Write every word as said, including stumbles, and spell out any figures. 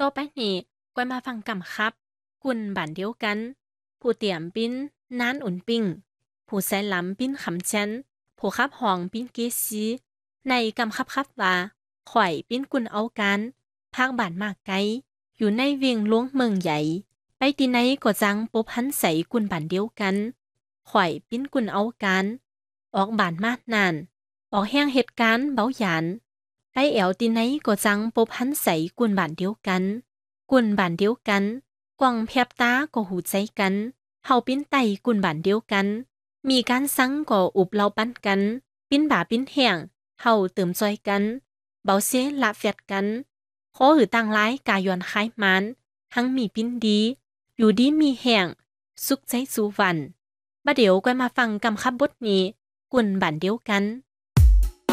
ต่อไปนี้ก้อยมาฟังกำครับกุนบ้านเดียวกันผู้เตรียมปิ้นน้านอุ่นปิ้งผู้ใส่ลำปิ้นขำชั้นผู้ขับห้องปิ้นเกซีในกำครับครับว่าข่อยปิ้นกุนเอากันภาคบ้านมากไกลอยู่ในเวียงหลวงเมืองใหญ่ไปที่ไหนก็จังปบหันใส่กุนบ้านเดียวกันข่อยปิ้นกุนเอากันออกบ้านมากนานออกแห้งเหตุการณ์เบาหยานไปแอวที่ไหนก็จังปบหันใส่กุนบ้านเดียวกันกุนบ้านเดียวกันกว่างแพบตาก็หูใจกันเฮาปิ้นไตกุนบ้านเดียวกันมีการสังก็อุบเราปั้นกันปิ้นบ่าปิ้นแห้งเฮาเติมจอยกันเบาเสละแฟดกันขอหือต่างหลายกายอนคายมันทั้งมีปิ้นดีอยู่ดีมีแห้งสุขใจสู่วันบัดเดี๋ยวก็มาฟังกำคับบทนี้กุนบ้านเดียวกัน